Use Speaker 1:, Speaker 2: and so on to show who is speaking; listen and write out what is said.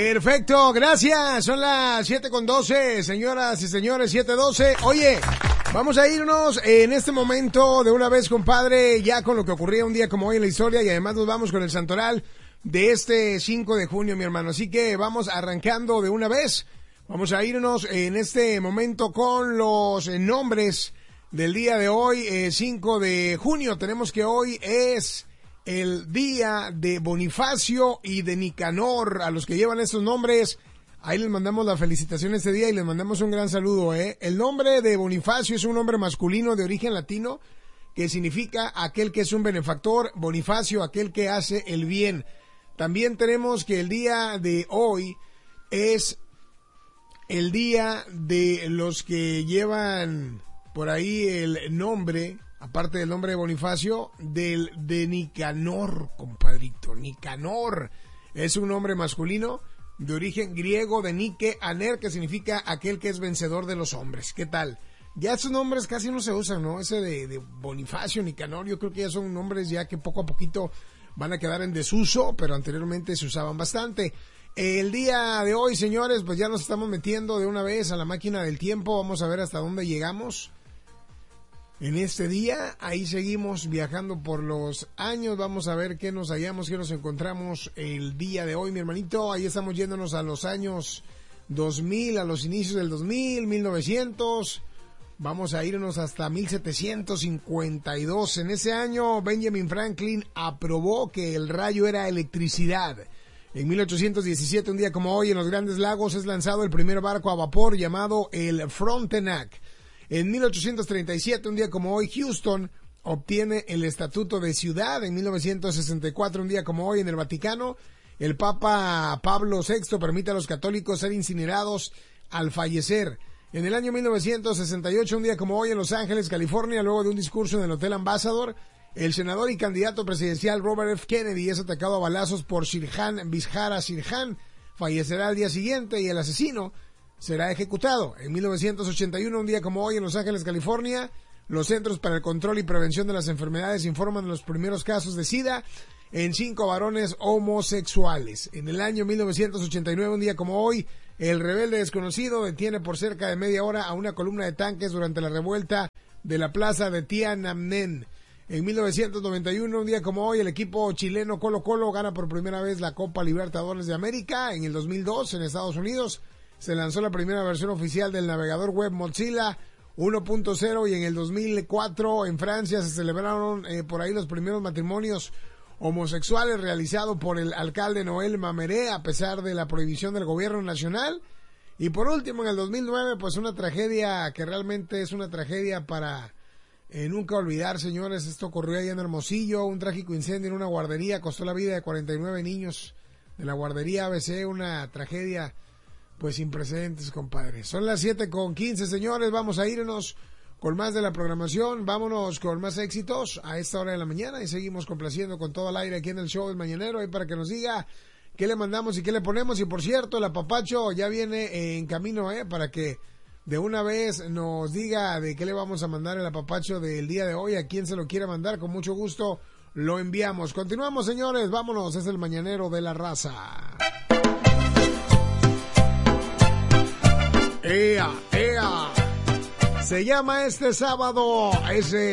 Speaker 1: Perfecto, gracias. Son las 7:12, señoras y señores, 7:12. Oye, vamos a irnos en este momento de una vez, compadre, ya con lo que ocurría un día como hoy en la historia, y además nos vamos con el santoral de este 5 de junio, mi hermano. Así que vamos arrancando de una vez. Vamos a irnos en este momento con los nombres del día de hoy, 5 de junio. Tenemos que hoy es el día de Bonifacio y de Nicanor. A los que llevan estos nombres, ahí les mandamos la felicitación este día y les mandamos un gran saludo. El nombre de Bonifacio es un nombre masculino de origen latino que significa aquel que es un benefactor. Bonifacio, aquel que hace el bien. También tenemos que el día de hoy es el día de los que llevan por ahí el nombre, aparte del nombre de Bonifacio, de Nicanor, compadrito. Nicanor es un nombre masculino de origen griego de Nike, Aner, que significa aquel que es vencedor de los hombres. ¿Qué tal? Ya esos nombres casi no se usan, ¿no? Ese de Bonifacio, Nicanor, yo creo que ya son nombres ya que poco a poquito van a quedar en desuso, pero anteriormente se usaban bastante. El día de hoy, señores, pues ya nos estamos metiendo de una vez a la máquina del tiempo. Vamos a ver hasta dónde llegamos en este día. Ahí seguimos viajando por los años. Vamos a ver qué nos hallamos, qué nos encontramos el día de hoy, mi hermanito. Ahí estamos yéndonos a los años 2000, a los inicios del 2000, 1900. Vamos a irnos hasta 1752. En ese año, Benjamin Franklin aprobó que el rayo era electricidad. En 1817, un día como hoy, en los Grandes Lagos es lanzado el primer barco a vapor llamado el Frontenac. En 1837, un día como hoy, Houston obtiene el estatuto de ciudad. En 1964, un día como hoy, en el Vaticano, el Papa Pablo VI permite a los católicos ser incinerados al fallecer. En el año 1968, un día como hoy, en Los Ángeles, California, luego de un discurso en el Hotel Ambassador, el senador y candidato presidencial Robert F. Kennedy es atacado a balazos por Sirhan Vishara Sirhan. Fallecerá al día siguiente y el asesino será ejecutado. En 1981, un día como hoy, en Los Ángeles, California, los Centros para el Control y Prevención de las Enfermedades informan de los primeros casos de SIDA en 5 varones homosexuales. En el año 1989, un día como hoy, el rebelde desconocido detiene por cerca de media hora a una columna de tanques durante la revuelta de la plaza de Tiananmen. En 1991, un día como hoy, el equipo chileno Colo-Colo gana por primera vez la Copa Libertadores de América. En el 2002, en Estados Unidos, se lanzó la primera versión oficial del navegador web Mozilla 1.0 y en el 2004 en Francia se celebraron por ahí los primeros matrimonios homosexuales realizados por el alcalde Noel Mameré a pesar de la prohibición del gobierno nacional. Y por último, en el 2009, pues una tragedia que realmente es una tragedia para nunca olvidar, señores. Esto ocurrió allá en Hermosillo, un trágico incendio en una guardería costó la vida de 49 niños de la guardería ABC, una tragedia pues sin precedentes, compadre. Son las 7:15, señores, vamos a irnos con más de la programación, vámonos con más éxitos a esta hora de la mañana y seguimos complaciendo con todo el aire aquí en el show del Mañanero, ahí para que nos diga qué le mandamos y qué le ponemos. Y por cierto, el apapacho ya viene en camino, para que de una vez nos diga de qué le vamos a mandar el apapacho del día de hoy, a quien se lo quiera mandar, con mucho gusto lo enviamos. Continuamos, señores, vámonos, es el Mañanero de la Raza. ¡Ea, ea! Se llama este sábado ese